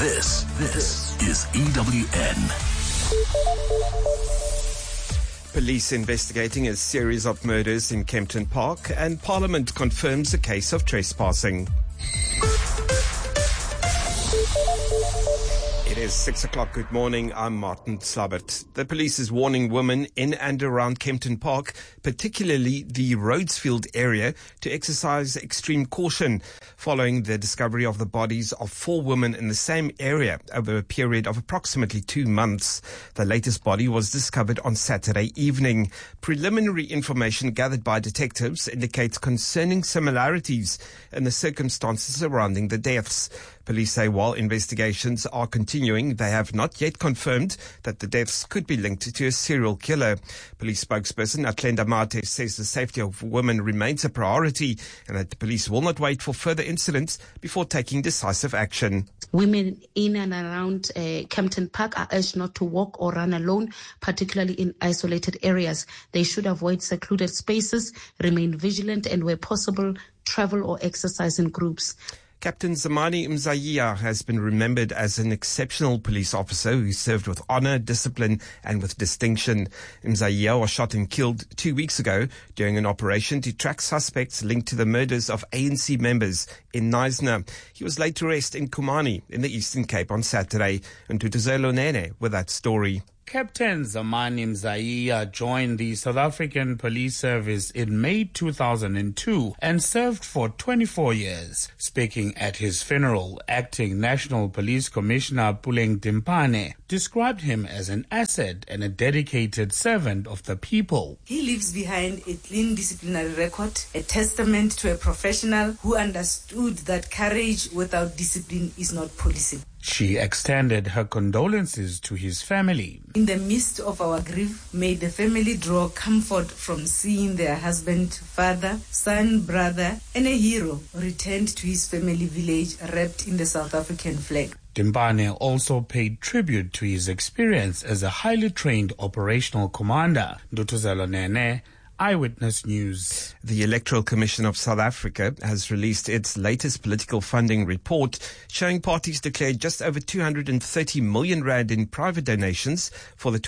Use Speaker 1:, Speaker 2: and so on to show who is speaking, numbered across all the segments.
Speaker 1: This is EWN.
Speaker 2: Police investigating a series of murders in Kempton Park, and Parliament confirms a case of trespassing. It is 6 o'clock. Good morning. I'm Martin Slabbert. The police is warning women in and around Kempton Park, particularly the Rhodesfield area, to exercise extreme caution following the discovery of the bodies of 4 women in the same area over a period of approximately 2 months. The latest body was discovered on Saturday evening. Preliminary information gathered by detectives indicates concerning similarities in the circumstances surrounding the deaths. Police say while investigations are continuing, they have not yet confirmed that the deaths could be linked to a serial killer. Police spokesperson Atlenda Mate says the safety of women remains a priority and that the police will not wait for further incidents before taking decisive action.
Speaker 3: Women in and around Kempton Park are urged not to walk or run alone, particularly in isolated areas. They should avoid secluded spaces, remain vigilant, and where possible, travel or exercise in groups.
Speaker 2: Captain Zamani Mzaiya has been remembered as an exceptional police officer who served with honor, discipline and with distinction. Mzaiya was shot and killed 2 weeks ago during an operation to track suspects linked to the murders of ANC members in Knysna. He was laid to rest in Kumani in the Eastern Cape on Saturday. And Tutuzelo Nene with that story.
Speaker 4: Captain Zamani Mzaiya joined the South African Police Service in May 2002 and served for 24 years. Speaking at his funeral, Acting National Police Commissioner Puleng Timpane described him as an asset and a dedicated servant of the people.
Speaker 5: He leaves behind a clean disciplinary record, a testament to a professional who understood that courage without discipline is not policing.
Speaker 4: She extended her condolences to his family.
Speaker 5: In the midst of our grief, may the family draw comfort from seeing their husband, father, son, brother, and a hero returned to his family village wrapped in the South African flag.
Speaker 4: Timpane also paid tribute to his experience as a highly trained operational commander. Ndutuzelo Nene, Eyewitness News.
Speaker 2: The Electoral Commission of South Africa has released its latest political funding report showing parties declared just over 230 million rand in private donations for the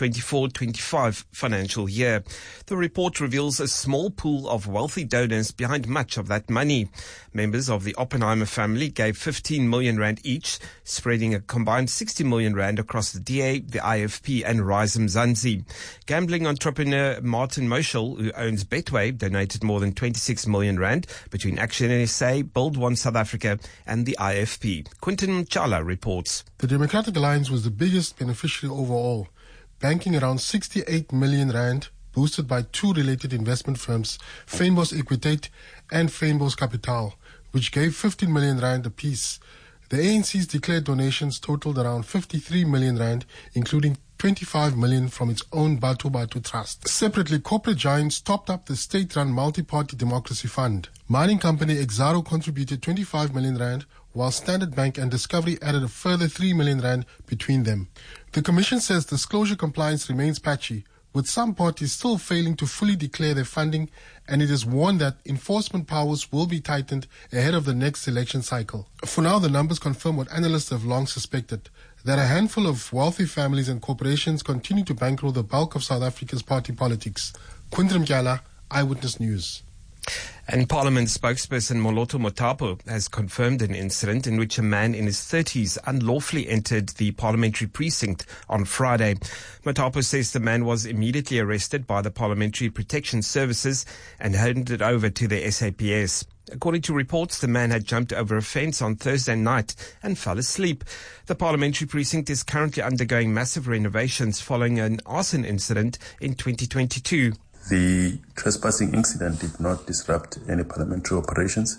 Speaker 2: 24-25 financial year. The report reveals a small pool of wealthy donors behind much of that money. Members of the Oppenheimer family gave 15 million rand each, spreading a combined 60 million rand across the DA, the IFP and Rise Mzansi. Gambling entrepreneur Martin Moschel, who owns Betway, donated more than 26 million rand between Action SA, Build One South Africa and the IFP. Quinton Mchala reports.
Speaker 6: The Democratic Alliance was the biggest beneficiary overall, banking around 68 million rand, boosted by 2 related investment firms, Fynbos Equitate and Fynbos Capital, which gave 15 million rand apiece. The ANC's declared donations totaled around 53 million rand, including 25 million from its own Batu Batu Trust. Separately, corporate giants topped up the state-run multi-party democracy fund. Mining company Exxaro contributed 25 million rand, while Standard Bank and Discovery added a further 3 million rand between them. The Commission says disclosure compliance remains patchy, with some parties still failing to fully declare their funding, and it is warned that enforcement powers will be tightened ahead of the next election cycle. For now, the numbers confirm what analysts have long suspected, that a handful of wealthy families and corporations continue to bankroll the bulk of South Africa's party politics. Quinton Mchala, Eyewitness News.
Speaker 2: And Parliament spokesperson Moloto Motapo has confirmed an incident in which a man in his 30s unlawfully entered the parliamentary precinct on Friday. Motapo says the man was immediately arrested by the Parliamentary Protection Services and handed over to the SAPS. According to reports, the man had jumped over a fence on Thursday night and fell asleep. The parliamentary precinct is currently undergoing massive renovations following an arson incident in 2022.
Speaker 7: The trespassing incident did not disrupt any parliamentary operations,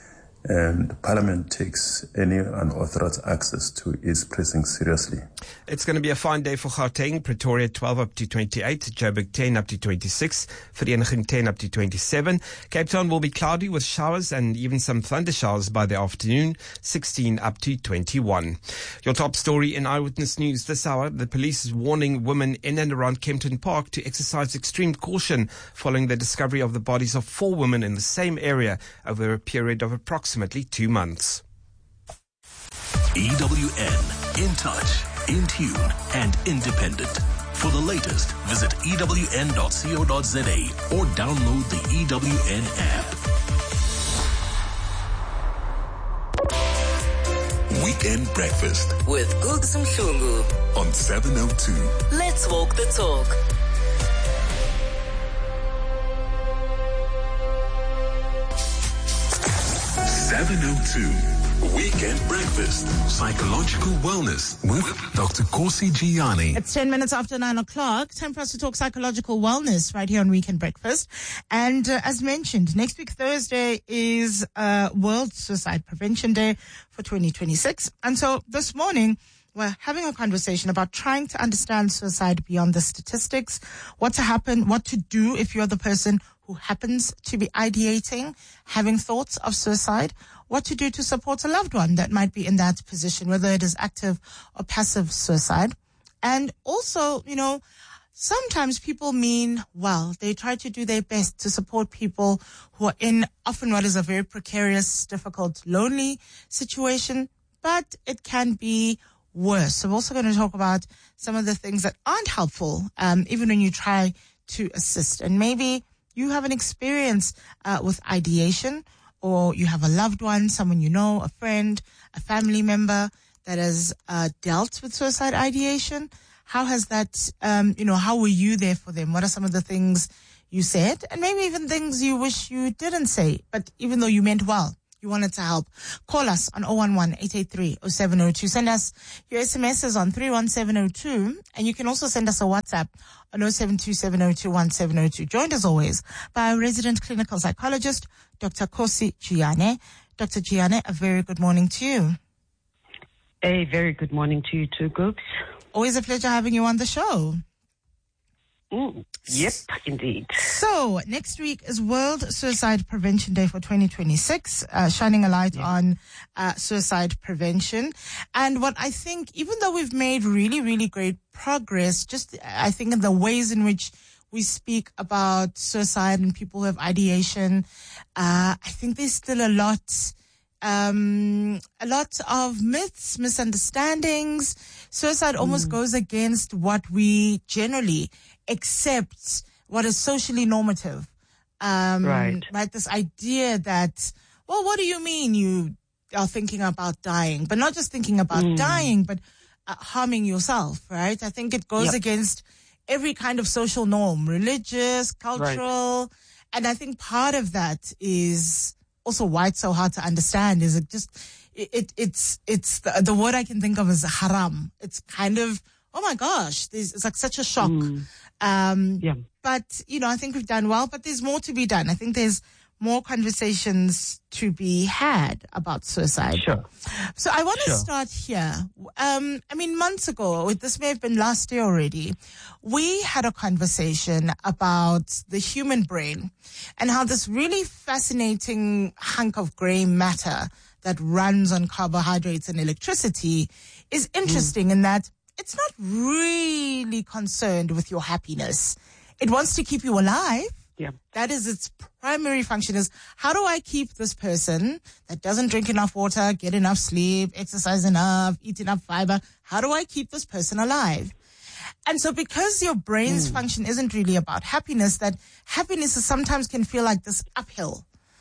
Speaker 7: and Parliament takes any unauthorized access to its precinct seriously.
Speaker 2: It's going to be a fine day for Gauteng, Pretoria 12 up to 28, Joburg 10 up to 26, Vereeniging 10 up to 27. Cape Town will be cloudy with showers and even some thunder showers by the afternoon, 16 up to 21. Your top story in Eyewitness News this hour, the police is warning women in and around Kempton Park to exercise extreme caution following the discovery of the bodies of 4 women in the same area over a period of approximately 2 months.
Speaker 1: EWN In touch, in tune, and independent. For the latest, visit ewn.co.za or download the EWN app. Weekend Breakfast
Speaker 8: with Googs Mhlungu
Speaker 1: on 702.
Speaker 8: Let's walk the talk.
Speaker 1: Weekend Breakfast. Psychological Wellness with Dr. Kosi Giani.
Speaker 9: It's 10 minutes after 9 o'clock. Time for us to talk psychological wellness right here on Weekend Breakfast. And as mentioned, next week, Thursday, is World Suicide Prevention Day for 2026. And so this morning, we're having a conversation about trying to understand suicide beyond the statistics, what to happen, what to do if you're the person who happens to be ideating, having thoughts of suicide, what to do to support a loved one that might be in that position, whether it is active or passive suicide. And also, sometimes people mean well. They try to do their best to support people who are in often what is a very precarious, difficult, lonely situation, but it can be worse. So we're also going to talk about some of the things that aren't helpful, even when you try to assist. And maybe you have an experience with ideation, or you have a loved one, someone you know, a friend, a family member that has dealt with suicide ideation. How has that, how were you there for them? What are some of the things you said? And maybe even things you wish you didn't say, but even though you meant well, you wanted to help. Call us on 011-883-0702. Send us your SMSs on 31702. And you can also send us a WhatsApp on 0727021702. Joined as always by our resident clinical psychologist, Dr. Kosi Giani. Dr. Giani, a very good morning to you.
Speaker 10: A very good morning to you too, Googs.
Speaker 9: Always a pleasure having you on the show.
Speaker 10: Yep, indeed.
Speaker 9: So, next week is World Suicide Prevention Day for 2026, shining a light on suicide prevention. And what I think, even though we've made really, really great progress, just I think in the ways in which we speak about suicide and people who have ideation, I think there's still a lot of myths, misunderstandings. Suicide almost goes against what we generally accept, what is socially normative.
Speaker 10: Right.
Speaker 9: Like this idea that, well, what do you mean you are thinking about dying? But not just thinking about dying, but harming yourself, right? I think it goes against every kind of social norm, religious, cultural. Right. And I think part of that is also why it's so hard to understand is it's the word I can think of is haram. It's kind of, oh my gosh, it's like such a shock. But, I think we've done well, but there's more to be done. I think there's more conversations to be had about suicide.
Speaker 10: Sure.
Speaker 9: So I want to start here. Months ago, this may have been last year already, we had a conversation about the human brain and how this really fascinating hunk of gray matter that runs on carbohydrates and electricity is interesting in that it's not really concerned with your happiness. It wants to keep you alive.
Speaker 10: Yeah.
Speaker 9: That is its primary function, is how do I keep this person that doesn't drink enough water, get enough sleep, exercise enough, eat enough fiber, how do I keep this person alive? And so because your brain's function isn't really about happiness, that happiness sometimes can feel like this uphill.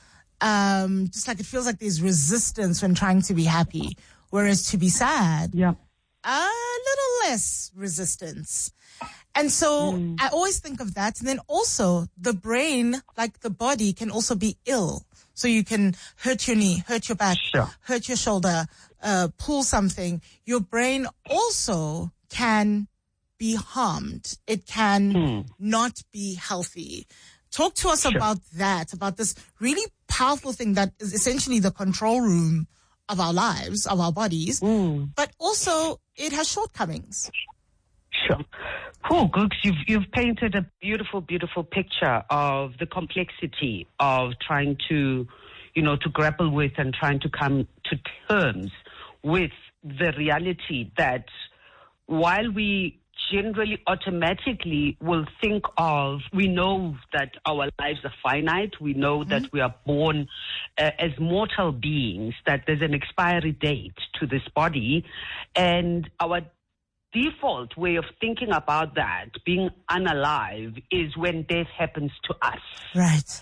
Speaker 9: Just like it feels like there's resistance when trying to be happy, whereas to be sad, a little less resistance. And so I always think of that. And then also the brain, like the body, can also be ill. So you can hurt your knee, hurt your back, hurt your shoulder, pull something. Your brain also can be harmed. It can not be healthy. Talk to us about that, about this really powerful thing that is essentially the control room of our lives, of our bodies, but also it has shortcomings.
Speaker 10: Sure. Cool, Googs. You've painted a beautiful, beautiful picture of the complexity of trying to, to grapple with and trying to come to terms with the reality that while we generally automatically will think of, we know that our lives are finite. We know that we are born as mortal beings, that there's an expiry date to this body. And our default way of thinking about that, being unalive, is when death happens to us.
Speaker 9: Right.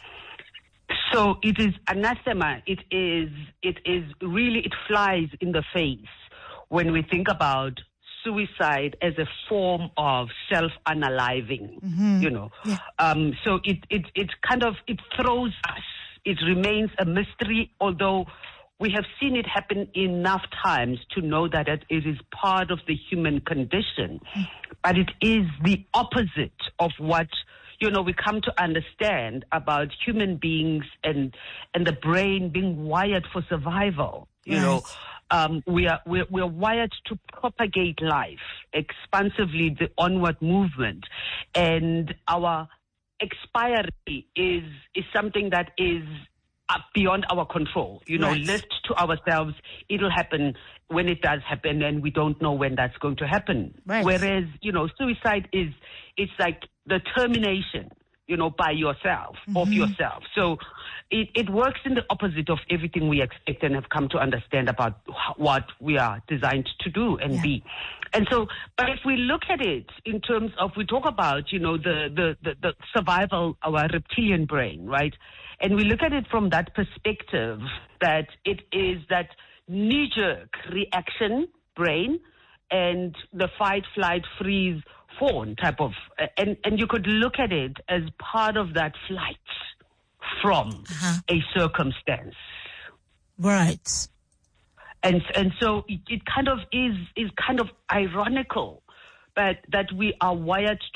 Speaker 10: So it is anathema. It is really, it flies in the face when we think about suicide as a form of self-unaliving, you know. Yeah. So it kind of, it throws us. It remains a mystery, although we have seen it happen enough times to know that it is part of the human condition. But it is the opposite of what, you know, we come to understand about human beings and the brain being wired for survival. You know, we're wired to propagate life expansively, the onward movement, and our expiry is something that is beyond our control. You know, left to ourselves, it'll happen when it does happen, and we don't know when that's going to happen. Whereas, you know, suicide it's like the termination, you know, by yourself, of yourself. So it works in the opposite of everything we expect and have come to understand about what we are designed to do and be. And so, but if we look at it in terms of, we talk about, you know, the survival, our reptilian brain, right? And we look at it from that perspective, that it is that knee-jerk reaction brain and the fight, flight, freeze, fawn type of, and you could look at it as part of that flight from a circumstance.
Speaker 9: Right.
Speaker 10: And so it kind of is kind of ironical, but that we are wired